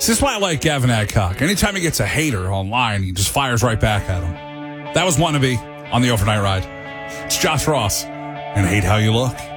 This is why I like Gavin Adcock. Anytime he gets a hater online, he just fires right back at him. That was Wannabe on the Overnight Ride. It's Josh Ross and Hate How You Look.